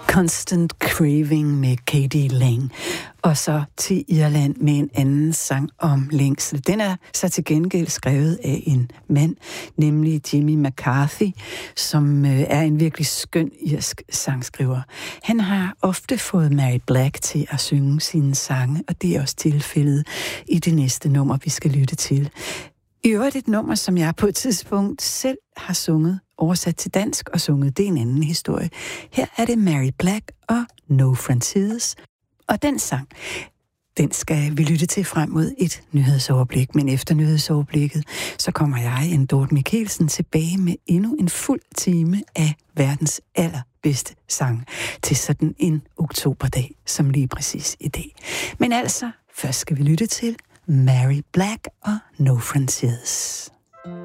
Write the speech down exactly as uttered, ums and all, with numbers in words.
Constant Craving med Katie Lang. Og så til Irland med en anden sang om længsel. Den er så til gengæld skrevet af en mand, nemlig Jimmy McCarthy, som er en virkelig skøn irsk sangskriver. Han har ofte fået Mary Black til at synge sine sange, og det er også tilfældet i det næste nummer, vi skal lytte til. I øvrigt et nummer, som jeg på et tidspunkt selv har sunget, oversat til dansk og sunget, det er en anden historie. Her er det Mary Black og No Francis. Og den sang, den skal vi lytte til frem mod et nyhedsoverblik. Men efter nyhedsoverblikket, så kommer jeg, en Dorte Mikkelsen, tilbage med endnu en fuld time af verdens allerbedste sang til sådan en oktoberdag, som lige præcis i dag. Men altså, først skal vi lytte til Mary Black og No Francis.